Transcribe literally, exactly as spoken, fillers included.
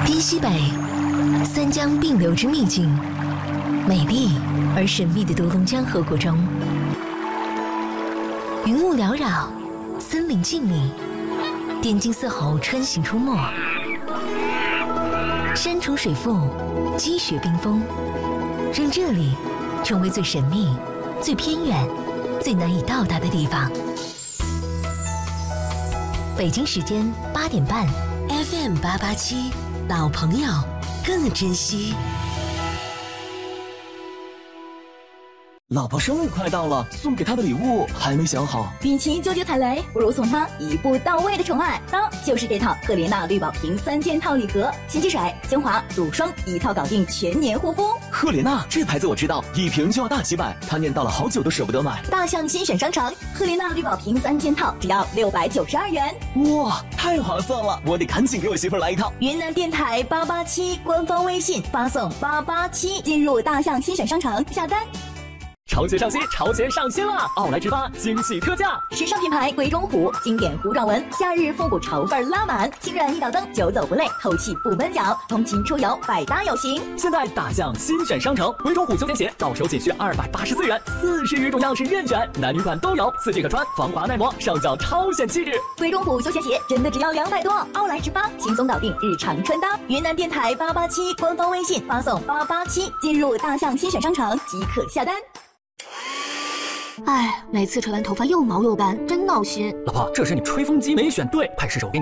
滇西北，三江并流之秘境，美丽而神秘的独龙江河谷中，云雾缭绕，森林静谧，滇金丝猴穿行出没，山重水复，积雪冰封，让这里成为最神秘、最偏远、最难以到达的地方。北京时间八点半 ，F M 八八七，老朋友更珍惜。 老婆生日快到了，送给她的礼物还没想好。 与其纠结踩雷，不如送她一步到位的宠爱。当就是这套赫莲娜绿宝瓶三件套礼盒，洗肌水、精华、乳霜一套搞定，全年护肤。 赫莲娜这牌子我知道，一瓶就要大几百，她念叨了好久都舍不得买。 大象新选商城，赫莲娜绿宝瓶三件套只要六百九十二元。 哇，太划算了！我得赶紧给我媳妇儿来一套。 云南电台八八七官方微信发送八八七进入大象新选商城下单。 潮鞋上新，潮鞋上新啦！奥莱直发惊喜特价， 时尚品牌鬼冢虎经典糊状纹，夏日复古潮范拉满，清染一道灯，久走不累，透气不闷脚，通勤出游百搭有型。 现在大象新选商城，鬼冢虎休闲鞋到手仅需二百八十四元，四十余种样式任选，男女款都有，四季可穿，防滑耐磨，上脚超显气质。 鬼冢虎休闲鞋真的只要两百多，奥莱直发轻松搞定日常穿搭。云南电台八八七官方微信发送八八七进入大象新选商城即可下单。 哎，每次吹完头发又毛又干，真闹心。 老婆，这是你吹风机没选对，派失手给你